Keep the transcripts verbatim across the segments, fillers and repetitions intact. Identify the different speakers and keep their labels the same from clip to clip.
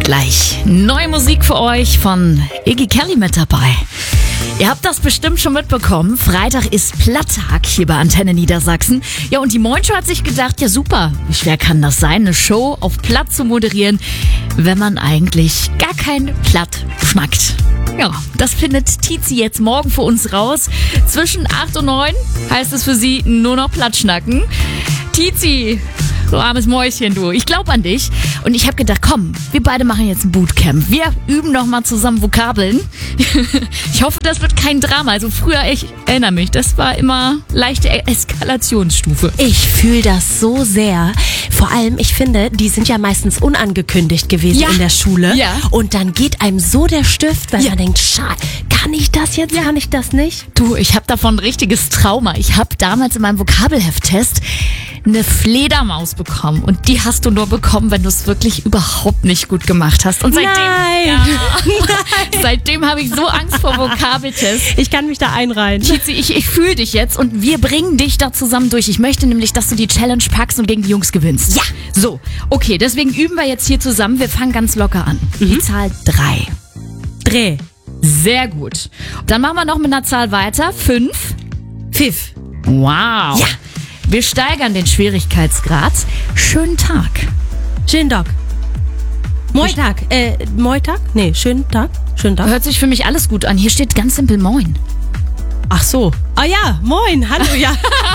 Speaker 1: Gleich neue Musik für euch von Iggy Kelly mit dabei. Ihr habt das bestimmt schon mitbekommen. Freitag ist Platttag hier bei Antenne Niedersachsen. Ja, und die Moin-Show hat sich gedacht, ja super, wie schwer kann das sein, eine Show auf Platt zu moderieren, wenn man eigentlich gar kein Platt schmeckt. Ja, das findet Tizi jetzt morgen für uns raus. Zwischen acht und neun heißt es für sie nur noch Platt schnacken. Tizi, du armes Mäuschen, du. Ich glaube an dich. Und ich habe gedacht, komm, wir beide machen jetzt ein Bootcamp. Wir üben noch mal zusammen Vokabeln. Ich hoffe, das wird kein Drama. Also früher, ich erinnere mich, das war immer leichte Eskalationsstufe.
Speaker 2: Ich fühle das so sehr. Vor allem, ich finde, die sind ja meistens unangekündigt gewesen
Speaker 1: Ja.
Speaker 2: in der Schule.
Speaker 1: Ja.
Speaker 2: Und dann geht einem so der Stift, weil
Speaker 1: Ja.
Speaker 2: man denkt, schade, kann ich das jetzt, kann ich das nicht?
Speaker 1: Du, ich habe davon ein richtiges Trauma. Ich habe damals in meinem Vokabelhefttest eine Fledermaus bekommen. Und die hast du nur bekommen, wenn du es wirklich überhaupt nicht gut gemacht hast. Und seitdem,
Speaker 2: Nein.
Speaker 1: Ja, seitdem habe ich so Angst vor Vokabeltests.
Speaker 2: Ich kann mich da einreihen.
Speaker 1: Tizi, ich, ich fühle dich jetzt und wir bringen dich da zusammen durch. Ich möchte nämlich, dass du die Challenge packst und gegen die Jungs gewinnst.
Speaker 2: Ja.
Speaker 1: So, okay, deswegen üben wir jetzt hier zusammen. Wir fangen ganz locker an. Die Zahl drei.
Speaker 2: Dreh.
Speaker 1: Sehr gut. Dann machen wir noch mit einer Zahl weiter. Fünf.
Speaker 2: Pfiff.
Speaker 1: Wow.
Speaker 2: Ja.
Speaker 1: Wir steigern den Schwierigkeitsgrad. Schönen Tag.
Speaker 2: Schönen Tag. Moitag. Äh, Moitag? Nee, schönen Tag. Schönen Tag.
Speaker 1: Hört sich für mich alles gut an. Hier steht ganz simpel Moin.
Speaker 2: Ach so. Ah ja, moin. Hallo, ja.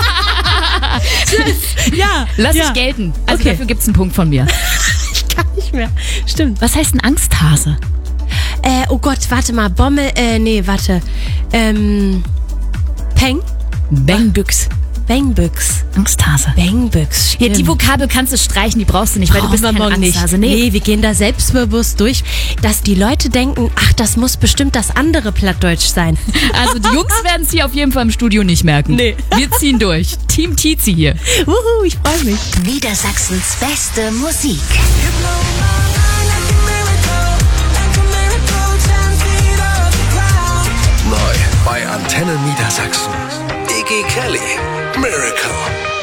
Speaker 2: Tschüss. Ja.
Speaker 1: Lass
Speaker 2: ja.
Speaker 1: dich gelten. Also
Speaker 2: Okay.
Speaker 1: dafür gibt's einen Punkt von mir.
Speaker 2: Ich kann nicht mehr. Stimmt.
Speaker 1: Was heißt ein Angsthase?
Speaker 2: Äh, oh Gott, warte mal. Bommel, äh, nee, warte. Ähm, Peng?
Speaker 1: Bengbüchs.
Speaker 2: Bengbüchs.
Speaker 1: Angsthase.
Speaker 2: Bengbüchs.
Speaker 1: Ja, die Vokabel kannst du streichen, die brauchst du nicht, weil du bist kein Angsthase.
Speaker 2: Nee. nee, wir gehen da selbstbewusst durch, dass die Leute denken, ach, das muss bestimmt das andere Plattdeutsch sein.
Speaker 1: Also die Jungs werden es hier auf jeden Fall im Studio nicht merken.
Speaker 2: Nee.
Speaker 1: Wir ziehen durch. Team Tizi hier.
Speaker 2: Wuhu, ich freue mich.
Speaker 3: Niedersachsens beste Musik.
Speaker 4: Neu bei Antenne Niedersachsen. Iggy Kelly, Miracle.